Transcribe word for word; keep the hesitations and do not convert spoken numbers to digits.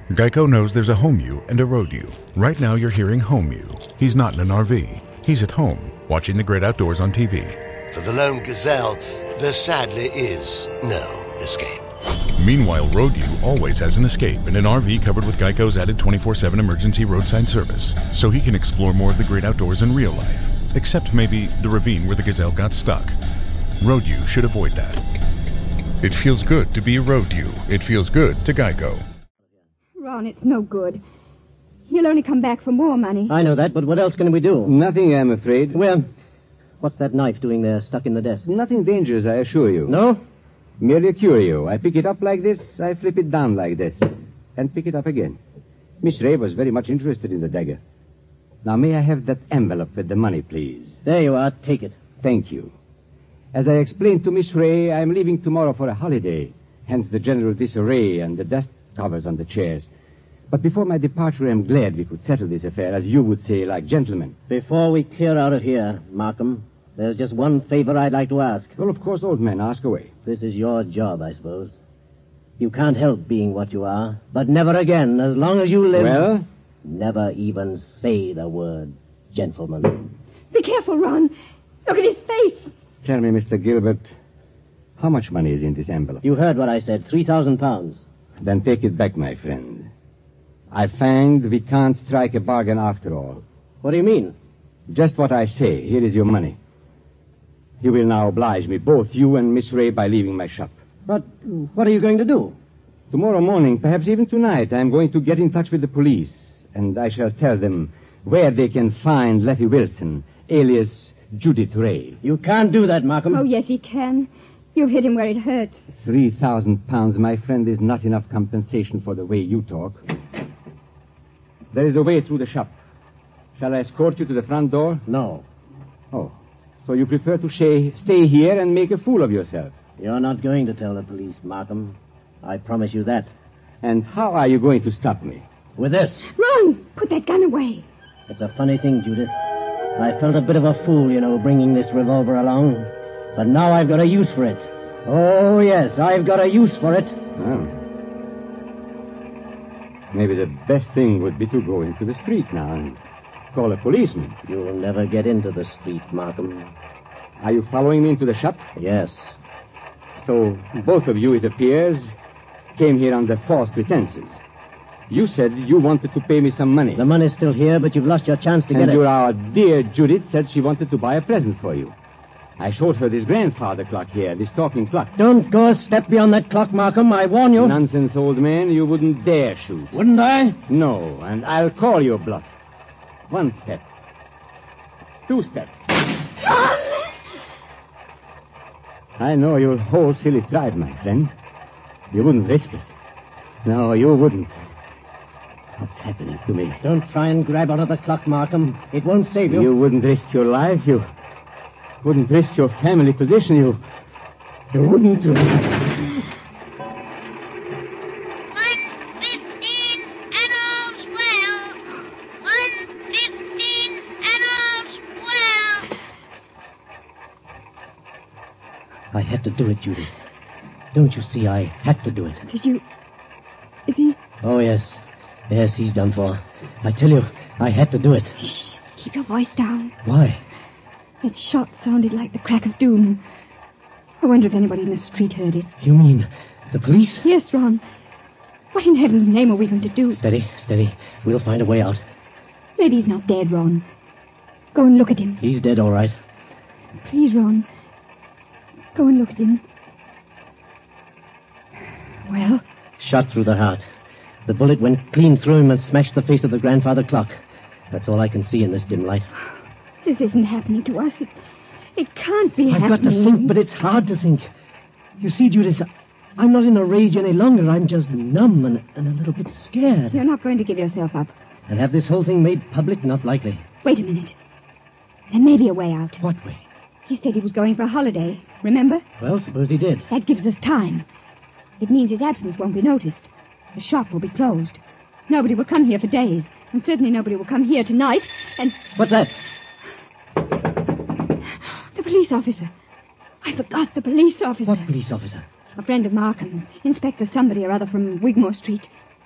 Geico knows there's a home you and a road you. Right now you're hearing home you. He's not in an R V. He's at home, watching the great outdoors on T V. For the lone gazelle, there sadly is no escape. Meanwhile, road you always has an escape in an R V covered with Geico's added twenty-four seven emergency roadside service, so he can explore more of the great outdoors in real life, except maybe the ravine where the gazelle got stuck. Road you should avoid that. It feels good to be a road you. It feels good to Geico. Ron, it's no good. He'll only come back for more money. I know that, but what else can we do? Nothing, I'm afraid. Well, what's that knife doing there, stuck in the desk? Nothing dangerous, I assure you. No? Merely a curio. I pick it up like this, I flip it down like this, and pick it up again. Miss Ray was very much interested in the dagger. Now, may I have that envelope with the money, please? There you are. Take it. Thank you. As I explained to Miss Ray, I'm leaving tomorrow for a holiday, hence the general disarray and the dust covers on the chairs. But before my departure, I'm glad we could settle this affair, as you would say, like gentlemen. Before we clear out of here, Markham, there's just one favor I'd like to ask. Well, of course, old man, ask away. This is your job, I suppose. You can't help being what you are, but never again, as long as you live... Well? Never even say the word gentleman. Be careful, Ron. Look at his face. Tell me, Mister Gilbert, how much money is in this envelope? You heard what I said, three thousand pounds. Then take it back, my friend. I find we can't strike a bargain after all. What do you mean? Just what I say. Here is your money. You will now oblige me, both you and Miss Ray, by leaving my shop. But what are you going to do? Tomorrow morning, perhaps even tonight, I'm going to get in touch with the police, and I shall tell them where they can find Letty Wilson, alias Judith Ray. You can't do that, Markham. Oh, yes, he can. You've hit him where it hurts. Three thousand pounds, my friend, is not enough compensation for the way you talk. There is a way through the shop. Shall I escort you to the front door? No. Oh, so you prefer to stay, stay here and make a fool of yourself? You're not going to tell the police, Markham. I promise you that. And how are you going to stop me? With this. Ron, put that gun away. It's a funny thing, Judith. I felt a bit of a fool, you know, bringing this revolver along. But now I've got a use for it. Oh, yes, I've got a use for it. Oh. Maybe the best thing would be to go into the street now and call a policeman. You'll never get into the street, Markham. Are you following me into the shop? Yes. So both of you, it appears, came here under false pretenses. You said you wanted to pay me some money. The money's still here, but you've lost your chance to and get it. And your our dear Judith said she wanted to buy a present for you. I showed her this grandfather clock here, this talking clock. Don't go a step beyond that clock, Markham. I warn you. Nonsense, old man. You wouldn't dare shoot. Wouldn't I? No, and I'll call your bluff. One step. Two steps. I know your whole silly tribe, my friend. You wouldn't risk it. No, you wouldn't. What's happening to me? Don't try and grab out of the clock, Markham. It won't save you. You wouldn't risk your life. You wouldn't risk your family position. You, you wouldn't... one fifteen and all's well. one fifteen and all's well. I had to do it, Judith. Don't you see? I had to do it. Did you... Is he... Oh, yes. Yes, he's done for. I tell you, I had to do it. Shh. Keep your voice down. Why? That shot sounded like the crack of doom. I wonder if anybody in the street heard it. You mean the police? Yes, Ron. What in heaven's name are we going to do? Steady, steady. We'll find a way out. Maybe he's not dead, Ron. Go and look at him. He's dead, all right. Please, Ron. Go and look at him. Well? Shot through the heart. The bullet went clean through him and smashed the face of the grandfather clock. That's all I can see in this dim light. This isn't happening to us. It, it can't be I've happening. got to think, but it's hard to think. You see, Judith, I'm not in a rage any longer. I'm just numb and, and a little bit scared. You're not going to give yourself up. And have this whole thing made public? Not likely. Wait a minute. There may be a way out. What way? He said he was going for a holiday. Remember? Well, suppose he did. That gives us time. It means his absence won't be noticed. The shop will be closed. Nobody will come here for days. And certainly nobody will come here tonight. And... What's that? The police officer. I forgot the police officer. What police officer? A friend of Markham's. Inspector somebody or other from Wigmore Street.